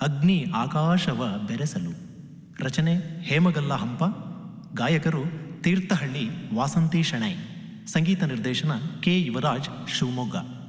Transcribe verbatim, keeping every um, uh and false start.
ಅಗ್ನಿ ಆಕಾಶವ ಬೆರೆಸಲು. ರಚನೆ ಹೇಮಗಲ್ಲ ಹಂಪ. ಗಾಯಕರು ತೀರ್ಥಹಳ್ಳಿ ವಾಸಂತಿ ಶೆಣೈ. ಸಂಗೀತ ನಿರ್ದೇಶನ ಕೆ ಯುವರಾಜ್ ಶಿವಮೊಗ್ಗ.